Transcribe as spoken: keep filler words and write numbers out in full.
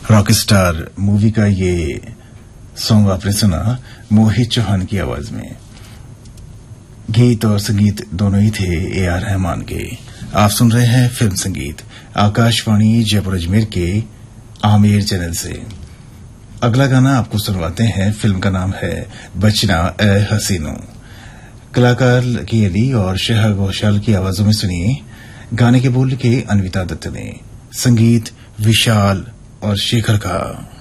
Rockstar movie का ये song आपने सुना मोहित चौहान की आवाज में। गीत और संगीत दोनों ही थे ए आर रहमान के। आप सुन रहे हैं फिल्म संगीत आकाशवाणी जयपुर अजमेर के आमिर चैनल से। अगला गाना आपको सुनवाते हैं। फिल्म का नाम है बचना ए हसीनो। कलाकार लकी अली और श्रेया घोषाल की आवाजों में सुनिए। गाने के बोल के अन्विता दत्त ने, संगीत विशाल और शेखर का।